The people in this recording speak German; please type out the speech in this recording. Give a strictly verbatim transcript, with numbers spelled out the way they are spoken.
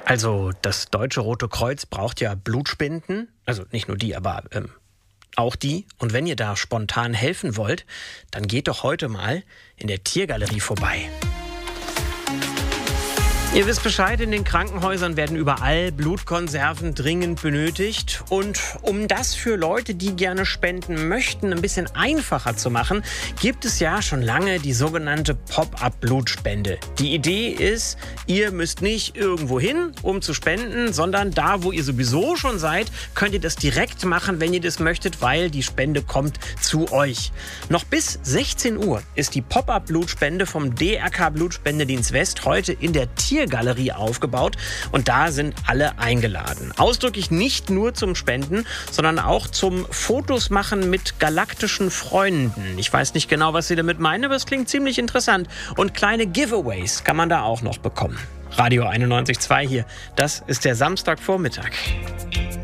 Also das Deutsche Rote Kreuz braucht ja Blutspenden, also nicht nur die, aber ähm, auch die. Und wenn ihr da spontan helfen wollt, dann geht doch heute mal in der Tiergalerie vorbei. Ihr wisst Bescheid, in den Krankenhäusern werden überall Blutkonserven dringend benötigt. Und um das für Leute, die gerne spenden möchten, ein bisschen einfacher zu machen, gibt es ja schon lange die sogenannte Pop-up-Blutspende. Die Idee ist, ihr müsst nicht irgendwo hin, um zu spenden, sondern da, wo ihr sowieso schon seid, könnt ihr das direkt machen, wenn ihr das möchtet, weil die Spende kommt zu euch. Noch bis sechzehn Uhr ist die Pop-up-Blutspende vom D R K Blutspendedienst West heute in der Tiergalerie aufgebaut und da sind alle eingeladen. Ausdrücklich nicht nur zum Spenden, sondern auch zum Fotos machen mit galaktischen Freunden. Ich weiß nicht genau, was Sie damit meinen, aber es klingt ziemlich interessant. Und kleine Giveaways kann man da auch noch bekommen. Radio einundneunzig Komma zwei hier, das ist der Samstagvormittag.